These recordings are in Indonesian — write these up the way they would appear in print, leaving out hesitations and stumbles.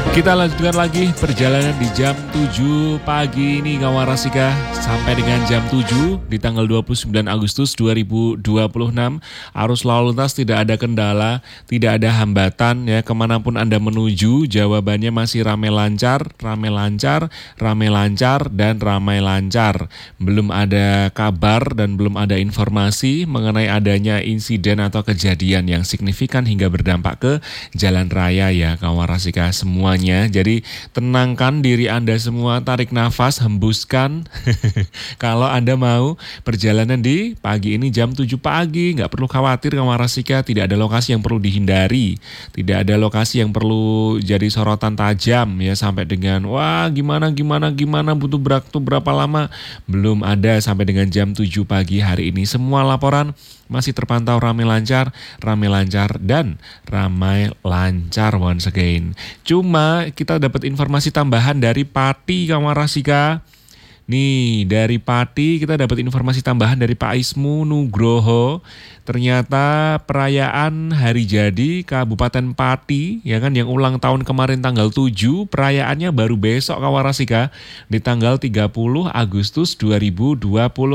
Kita lanjutkan lagi perjalanan di jam 7 pagi ini kawan Rasika sampai dengan jam 7 di tanggal 29 Agustus 2026. Arus lalu lintas tidak ada kendala, tidak ada hambatan ya, kemanapun Anda menuju jawabannya masih ramai lancar, ramai lancar, ramai lancar, dan ramai lancar. Belum ada kabar dan belum ada informasi mengenai adanya insiden atau kejadian yang signifikan hingga berdampak ke jalan raya ya kawan Rasika semuanya. Jadi tenangkan diri Anda semua, tarik nafas, hembuskan. Kalau Anda mau perjalanan di pagi ini jam 7 pagi, nggak perlu khawatir kawan Rasika, tidak ada lokasi yang perlu dihindari, tidak ada lokasi yang perlu jadi sorotan tajam ya sampai dengan wah gimana butuh berapa lama, belum ada sampai dengan jam 7 pagi hari ini. Semua laporan masih terpantau ramai lancar, dan ramai lancar once again. Cuma kita dapat informasi tambahan dari Pati kawan Rasika. Nih, dari Pati kita dapat informasi tambahan dari Pak Ismu Nugroho. Ternyata perayaan hari jadi Kabupaten Pati ya kan yang ulang tahun kemarin tanggal 7, perayaannya baru besok kawan Rasika di tanggal 30 Agustus 2026.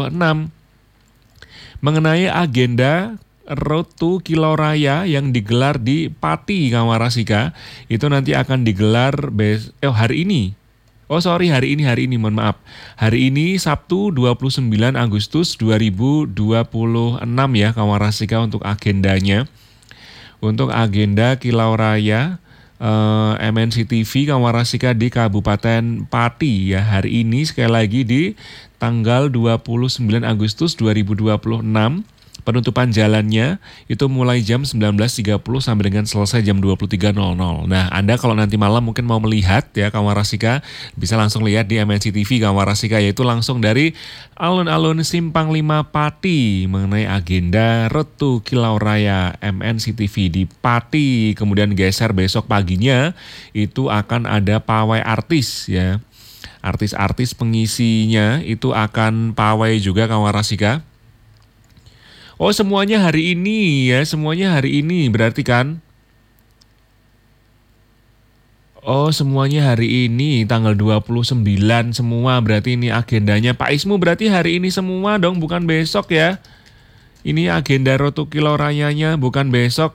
Mengenai agenda Road to Kilo Raya yang digelar di Pati kawan Rasika, itu nanti akan digelar hari ini. Hari ini, mohon maaf. Hari ini Sabtu 29 Agustus 2026 ya kawan Rasika untuk agendanya. Untuk agenda Kilo Raya MNC TV kawan Rasika di Kabupaten Pati ya hari ini sekali lagi di tanggal 29 Agustus 2026. Penutupan jalannya itu mulai jam 19.30 sampai dengan selesai jam 23.00. Nah, Anda kalau nanti malam mungkin mau melihat ya kawan Rasika, bisa langsung lihat di MNC TV kawan Rasika, yaitu langsung dari alun-alun Simpang 5 Pati mengenai agenda Road to Kilo Raya MNC TV di Pati. Kemudian geser besok paginya itu akan ada pawai artis ya. Artis-artis pengisinya itu akan pawai juga kawan Rasika. Oh semuanya hari ini ya, semuanya hari ini berarti kan? Oh semuanya hari ini tanggal 29 semua, berarti ini agendanya Pak Ismu, berarti hari ini semua dong, bukan besok ya. Ini agenda Road to Kilo Rayanya bukan besok.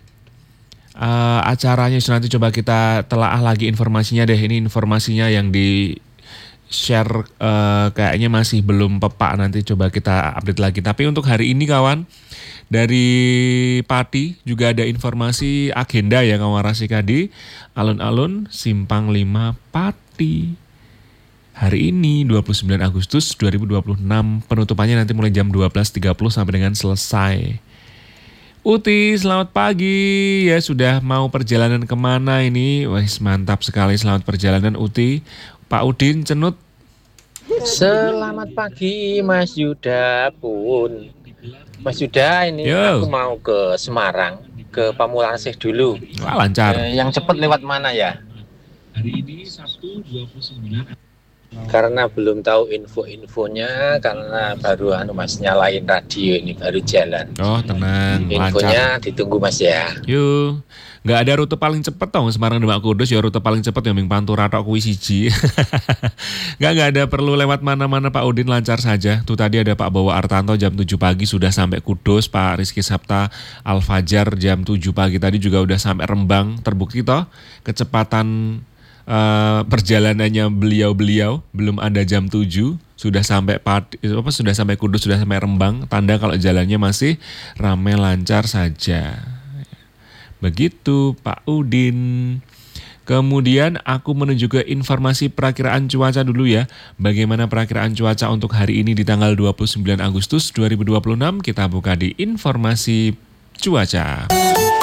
Acaranya nanti coba kita telaah lagi informasinya deh, ini informasinya yang di share kayaknya masih belum pepak, nanti coba kita update lagi. Tapi untuk hari ini kawan, dari Pati juga ada informasi agenda ya kawan Rasika di alun-alun Simpang 5 Pati. Hari ini 29 Agustus 2026, penutupannya nanti mulai jam 12.30 sampai dengan selesai. Uti, selamat pagi ya, sudah mau perjalanan kemana ini? Wah mantap sekali, selamat perjalanan Uti. Pak Udin Cenut. Selamat pagi Mas Yuda pun. Mas Yuda ini aku mau ke Semarang, ke Pamulasih dulu. Wah, lancar. Yang cepat lewat mana ya? Hari ini Sabtu 29. Karena belum tahu info-infonya, karena baru Mas nyalain radio ini, baru jalan. Oh tenang, infonya lancar. Ditunggu Mas ya. Yuk. Nggak ada rute paling cepet dong Semarang Demak Kudus ya, rute paling cepet ya Ming Pantura tok kuwi siji. nggak ada perlu lewat mana-mana Pak Udin, lancar saja. Tuh tadi ada Pak Bowo Artanto jam 7 pagi sudah sampai Kudus, Pak Rizky Sapta Al-Fajar jam 7 pagi tadi juga udah sampai Rembang. Terbukti toh kecepatan perjalanannya beliau belum ada jam 7 sudah sampai sudah sampai Kudus, sudah sampai Rembang, tanda kalau jalannya masih ramai lancar saja. Begitu Pak Udin. Kemudian aku menuju ke informasi perakiraan cuaca dulu ya. Bagaimana perakiraan cuaca untuk hari ini di tanggal 29 Agustus 2026? Kita buka di informasi cuaca.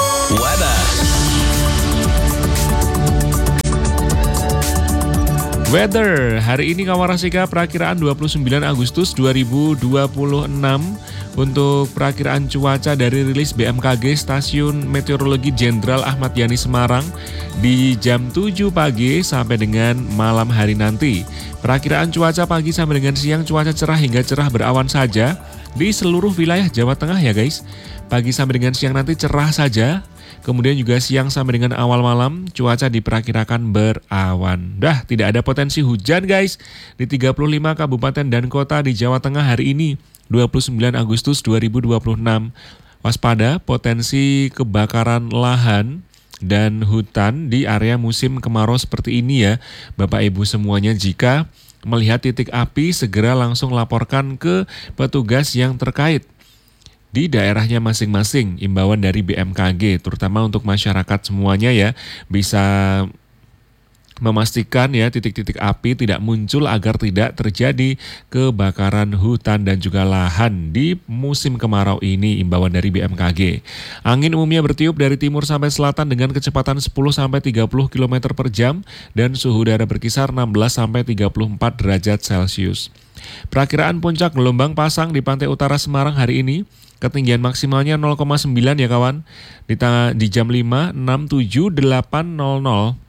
Weather, hari ini kawan Rasika perakiraan 29 Agustus 2026. Untuk perakiraan cuaca dari rilis BMKG Stasiun Meteorologi Jenderal Ahmad Yani Semarang di jam 7 pagi sampai dengan malam hari nanti. Perakiraan cuaca pagi sampai dengan siang cuaca cerah hingga cerah berawan saja di seluruh wilayah Jawa Tengah ya guys. Pagi sampai dengan siang nanti cerah saja Kemudian juga siang sampai dengan awal malam cuaca diperkirakan berawan. Tidak ada potensi hujan guys di 35 kabupaten dan kota di Jawa Tengah hari ini 29 Agustus 2026. Waspada potensi kebakaran lahan dan hutan di area musim kemarau seperti ini ya Bapak Ibu semuanya. Jika melihat titik api segera langsung laporkan ke petugas yang terkait di daerahnya masing-masing. Imbauan dari BMKG terutama untuk masyarakat semuanya ya, bisa memastikan ya titik-titik api tidak muncul agar tidak terjadi kebakaran hutan dan juga lahan di musim kemarau ini. Imbauan dari BMKG. Angin umumnya bertiup dari timur sampai selatan dengan kecepatan 10 sampai 30 km per jam dan suhu udara berkisar 16 sampai 34 derajat Celcius. Perakiraan puncak gelombang pasang di pantai utara Semarang hari ini ketinggian maksimalnya 0,9 ya kawan. Di jam 5, 6, 7, 8, 00.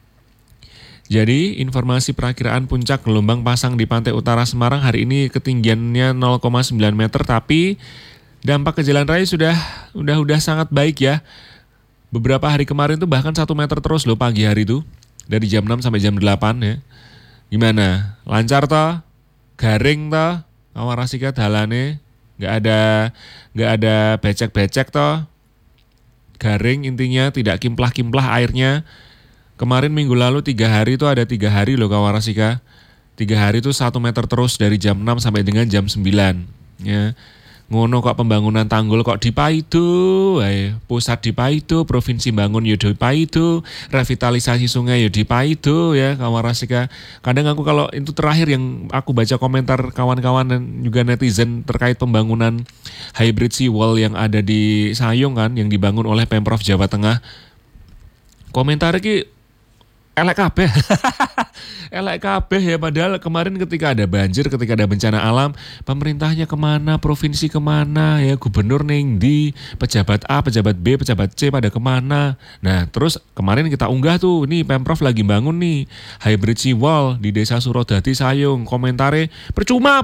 Jadi informasi perakiraan puncak gelombang pasang di pantai utara Semarang hari ini ketinggiannya 0,9 meter, tapi dampak ke jalan raya sudah sangat baik ya. Beberapa hari kemarin tuh bahkan 1 meter terus loh pagi hari itu dari jam 6 sampai jam 8 ya. Gimana? Lancar toh? Garing toh? Awarasika dalane nggak ada becek-becek toh? Garing intinya, tidak kimplah-kimplah airnya. Kemarin minggu lalu 3 hari itu ada 3 hari loh Kawarasika. 3 hari itu 1 meter terus dari jam 6 sampai dengan jam 9. Ya. Ngono kok pembangunan tanggul kok di Paido, pusat di Paido, provinsi bangun ya di Paido, revitalisasi sungai ya di Paido ya Kawarasika. Kadang aku kalau itu terakhir yang aku baca komentar kawan-kawan dan juga netizen terkait pembangunan hybrid seawall yang ada di Sayung kan, yang dibangun oleh Pemprov Jawa Tengah. Komentar iki elek kabeh. Elek kabeh ya, padahal kemarin ketika ada banjir, ketika ada bencana alam, pemerintahnya kemana, provinsi kemana, ya gubernur ning di, pejabat A, pejabat B, pejabat C pada kemana. Nah terus kemarin kita unggah tuh, nih Pemprov lagi bangun nih hybrid seawall di desa Surodadi Sayung. Komentare percuma,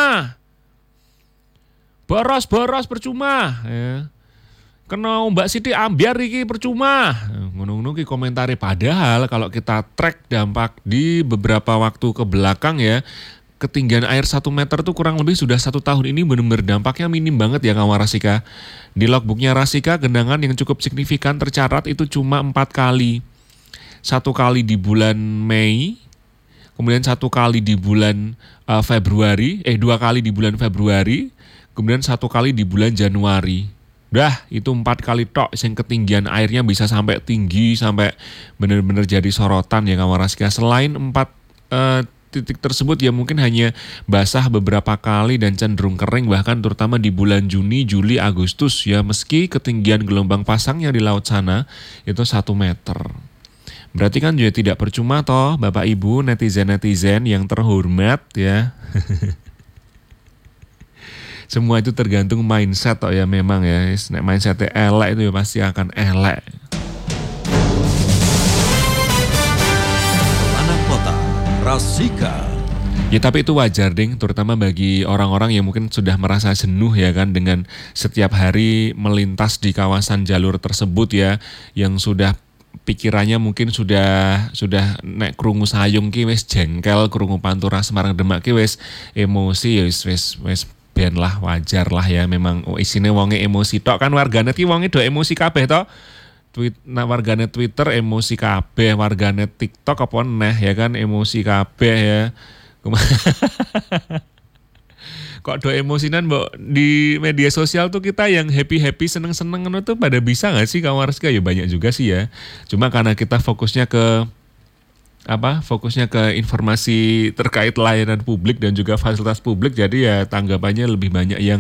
boros percuma ya. Kena Mbak Siti ambiar iki percuma. Ngono-ngono ki komentari. Padahal kalau kita track dampak di beberapa waktu ke belakang ya, ketinggian air 1 meter tuh kurang lebih sudah 1 tahun ini benar-benar dampaknya minim banget ya kawan Rasika. Di logbooknya Rasika genangan yang cukup signifikan tercatat itu cuma 4 kali. 1 kali di bulan Mei, kemudian 1 kali di bulan Februari, 2 kali di bulan Februari, kemudian 1 kali di bulan Januari. Itu 4 kali tok yang ketinggian airnya bisa sampai tinggi, sampai benar-benar jadi sorotan ya kawan Rasika. Selain 4 titik tersebut ya mungkin hanya basah beberapa kali dan cenderung kering, bahkan terutama di bulan Juni, Juli, Agustus ya, meski ketinggian gelombang pasangnya di laut sana itu 1 meter. Berarti kan juga tidak percuma toh Bapak Ibu netizen-netizen yang terhormat ya. Semua itu tergantung mindset toh ya memang ya. Nek mindsetnya elek itu ya pasti akan elek. Anak Kota Rasika. Ya tapi itu wajar ding, terutama bagi orang-orang yang mungkin sudah merasa jenuh ya kan dengan setiap hari melintas di kawasan jalur tersebut ya, yang sudah pikirannya mungkin sudah nek krungu Sayung ki wis jengkel, krungu Pantura Semarang Demak ki wis emosi ya wis ben lah, wajar lah ya, memang isine wonge emosi tok kan, warganet ki wonge do emosi kabeh to. Warganet Twitter emosi kabeh, warganet TikTok apa neh ya kan emosi kabeh ya. Kok do emosinan mbok di media sosial tuh kita yang happy seneng-seneng itu pada bisa nggak sih kawan Rizka? Ya banyak juga sih ya. Cuma karena kita fokusnya ke informasi terkait layanan publik dan juga fasilitas publik, jadi ya tanggapannya lebih banyak yang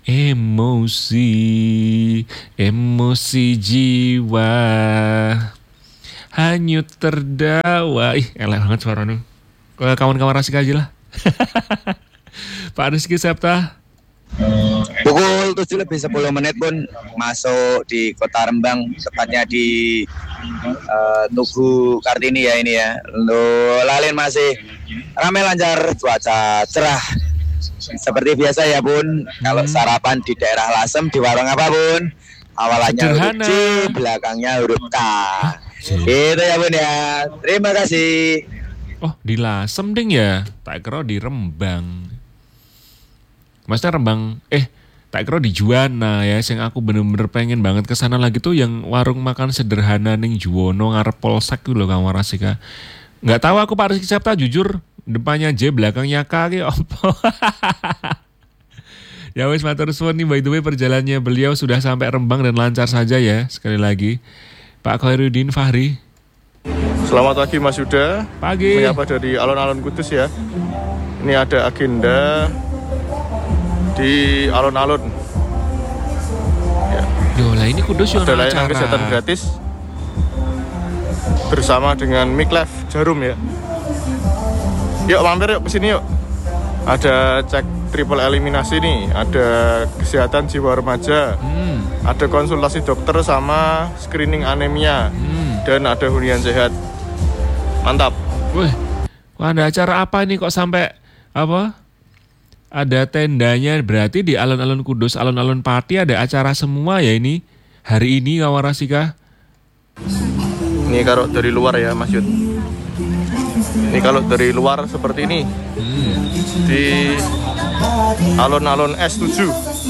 emosi jiwa hanyut terdawa. Elek banget suaranya. Kawan-kawan Rasika aja lah. Pak Rizky Septa. Pukul 7:10 pun masuk di Kota Rembang, tepatnya di Tugu Kartini ya ini ya. Lalin masih ramai lancar, cuaca cerah. Seperti biasa ya Bun, kalau sarapan di daerah Lasem, di warung apa Bun? awalannya Sederhana. huruf C, belakangnya huruf K. Gitu ya Bun ya. Terima kasih. Oh, di Lasem ding ya. Tak kira di Rembang. Maksudnya Rembang, tak kira di Juwana ya. Yang aku bener-bener pengen banget kesana lagi tuh yang warung makan sederhana ning Juwono ngarep Polsek tuh loh Kang Warasika. Nggak tahu aku Pak Rizky Sapta jujur depannya J belakangnya K ki opo. Ya wis matur suwun nih, by the way perjalanannya beliau sudah sampai Rembang dan lancar saja ya. Sekali lagi Pak Khairuddin Fahri. Selamat pagi Mas Yuda. Pagi. Menyapa dari alun-alun Kudus ya. Ini ada agenda di alun-alun. Ya. Yo lah ini Kudus yo Ada layanan acara. kesehatan gratis bersama dengan Miklef Jarum ya. Yuk mampir yuk kesini yuk. Ada cek triple eliminasi nih, ada kesehatan jiwa remaja, ada konsultasi dokter sama screening anemia, dan ada hunian sehat. Mantap. Wih, wah, ada acara apa ini kok sampai apa? Ada tendanya, berarti di alun-alun Kudus, alun-alun Pati ada acara semua ya ini hari ini Kang Warasika. Ini kalau dari luar ya Mas Yud. Ini kalau dari luar seperti ini. Di alun-alun S7.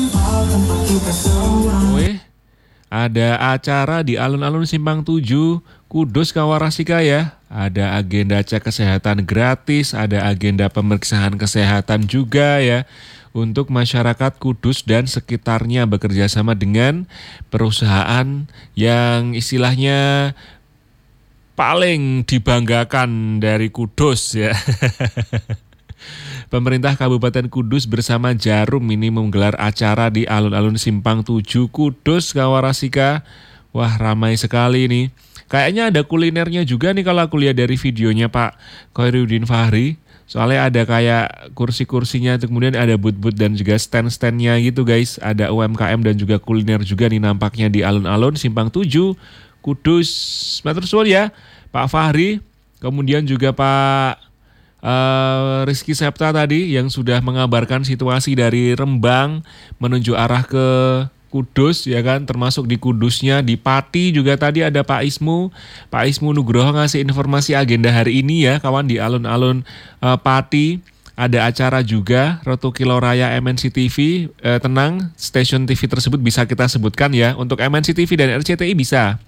Wih, ada acara di alun-alun Simpang 7 Kudus Kang Warasika ya. Ada agenda cek kesehatan gratis, ada agenda pemeriksaan kesehatan juga ya. Untuk masyarakat Kudus dan sekitarnya bekerja sama dengan perusahaan yang istilahnya paling dibanggakan dari Kudus ya. Pemerintah Kabupaten Kudus bersama Jarum ini menggelar acara di alun-alun Simpang 7 Kudus Kang Warasika. Wah, ramai sekali nih. Kayaknya ada kulinernya juga nih kalau aku lihat dari videonya Pak Khairuddin Fahri. Soalnya ada kayak kursi-kursinya, kemudian ada booth-booth dan juga stand-standnya gitu guys. Ada UMKM dan juga kuliner juga nih nampaknya di alun-alun Simpang 7 Kudus. Matur suwun ya Pak Fahri. Kemudian juga Pak Rizky Septa tadi yang sudah mengabarkan situasi dari Rembang menuju arah ke Kudus ya kan, termasuk di Kudusnya, di Pati juga tadi ada Pak Ismu Nugroho ngasih informasi agenda hari ini ya kawan di alun-alun Pati. Ada acara juga Roto Kilo Raya MNC TV. Tenang, stasiun TV tersebut bisa kita sebutkan ya. Untuk MNC TV dan RCTI bisa.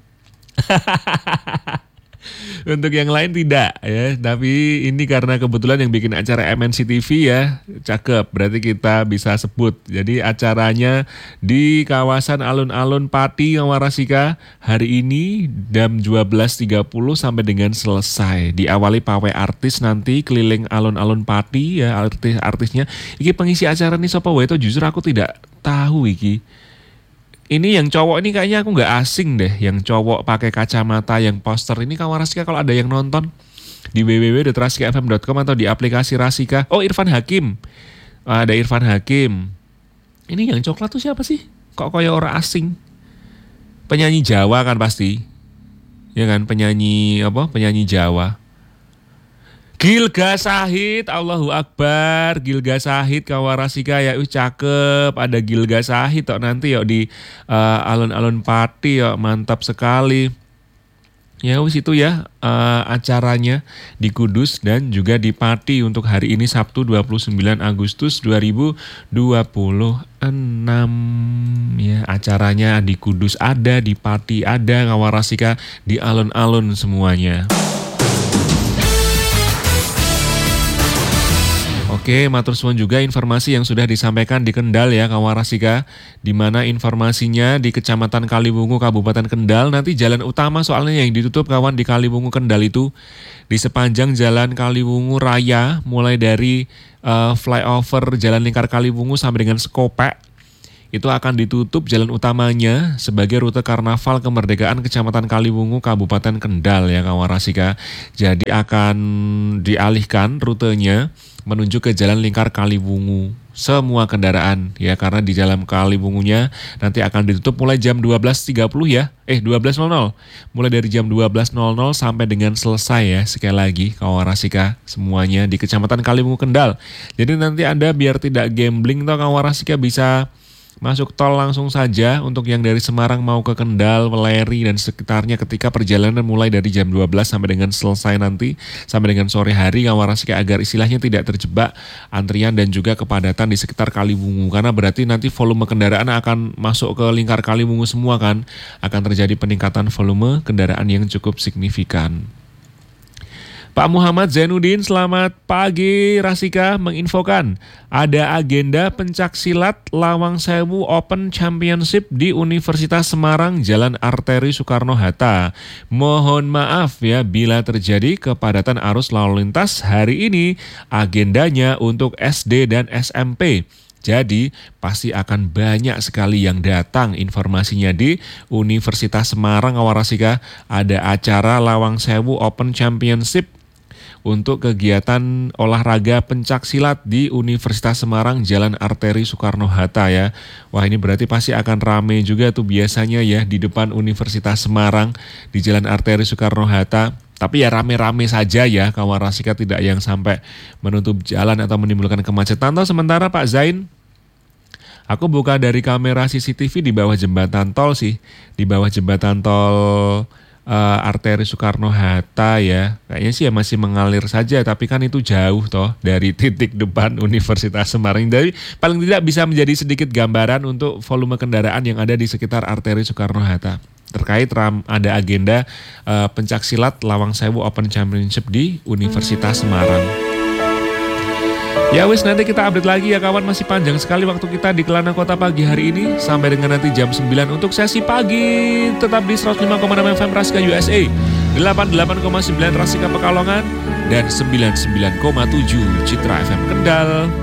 Untuk yang lain tidak ya, tapi ini karena kebetulan yang bikin acara MNC TV ya, cakep, berarti kita bisa sebut. Jadi acaranya di kawasan alun-alun Pati Kang Warasika hari ini jam 12.30 sampai dengan selesai. Diawali pawai artis nanti keliling alun-alun Pati ya, artis-artisnya. Iki pengisi acara nih sapa wae itu justru aku tidak tahu iki. Ini yang cowok ini kayaknya aku nggak asing deh. Yang cowok pakai kacamata yang poster ini Kang Warasika kalau ada yang nonton di www.rasikafm.com atau di aplikasi Rasika. Oh, Irfan Hakim. Ada Irfan Hakim. Ini yang coklat tuh siapa sih? Kok kayak orang asing? Penyanyi Jawa kan pasti. Ya kan, penyanyi Jawa. Gilga Sahid, Allahu Akbar, Gilga Sahid Kang Warasika ya, cakep, ada Gilga Sahid tok nanti yuk di alun-alun Pati yuk, mantap sekali. Ya wis itu ya acaranya di Kudus dan juga di Pati untuk hari ini Sabtu 29 Agustus 2026 ya, acaranya di Kudus ada, di Pati ada, Kang Warasika, di alun-alun semuanya. Oke, matur suwun juga informasi yang sudah disampaikan di Kendal ya Kang Warasika, di mana informasinya di Kecamatan Kaliwungu Kabupaten Kendal. Nanti jalan utama soalnya yang ditutup kawan di Kaliwungu Kendal itu di sepanjang jalan Kaliwungu Raya, mulai dari flyover Jalan Lingkar Kaliwungu sampai dengan Sekopek. Itu akan ditutup jalan utamanya sebagai rute Karnaval Kemerdekaan Kecamatan Kaliwungu Kabupaten Kendal ya Kang Warasika. Jadi akan dialihkan rutenya menuju ke Jalan Lingkar Kaliwungu. Semua kendaraan ya, karena di Jalan Kaliwungunya nanti akan ditutup mulai jam 12.30 ya. 12.00. Mulai dari jam 12.00 sampai dengan selesai ya. Sekali lagi Kang Warasika semuanya di Kecamatan Kaliwungu Kendal. Jadi nanti Anda biar tidak gambling toh Kang Warasika bisa masuk tol langsung saja untuk yang dari Semarang mau ke Kendal, Weleri dan sekitarnya ketika perjalanan mulai dari jam 12 sampai dengan selesai nanti sampai dengan sore hari Kawarasika, agar istilahnya tidak terjebak antrian dan juga kepadatan di sekitar Kaliwungu, karena berarti nanti volume kendaraan akan masuk ke lingkar Kaliwungu semua kan, akan terjadi peningkatan volume kendaraan yang cukup signifikan. Pak Muhammad Zainuddin, selamat pagi. Rasika menginfokan ada agenda pencaksilat Lawang Sewu Open Championship di Universitas Semarang Jalan Arteri Soekarno-Hatta. Mohon maaf ya bila terjadi kepadatan arus lalu lintas hari ini. Agendanya untuk SD dan SMP. Jadi pasti akan banyak sekali yang datang. Informasinya di Universitas Semarang Kawarasika, ada acara Lawang Sewu Open Championship untuk kegiatan olahraga pencaksilat di Universitas Semarang Jalan Arteri Soekarno-Hatta ya. Wah, ini berarti pasti akan rame juga tuh biasanya ya di depan Universitas Semarang di Jalan Arteri Soekarno-Hatta. Tapi ya rame-rame saja ya, Kawarasika, tidak yang sampai menutup jalan atau menimbulkan kemacetan. Sementara Pak Zain, aku buka dari kamera CCTV di bawah jembatan tol sih, di bawah jembatan tol Arteri Soekarno-Hatta ya. Kayaknya sih ya masih mengalir saja, tapi kan itu jauh toh dari titik depan Universitas Semarang. Jadi paling tidak bisa menjadi sedikit gambaran untuk volume kendaraan yang ada di sekitar Arteri Soekarno-Hatta. Terkait ada agenda pencaksilat Lawang Sewu Open Championship di Universitas Semarang. Ya wis, nanti kita update lagi ya kawan, masih panjang sekali waktu kita di Kelana Kota pagi hari ini. Sampai dengan nanti jam 9 untuk sesi pagi. Tetap di 105,6 FM Rasika USA, 88,9 Rasika Pekalongan, dan 99,7 Citra FM Kendal.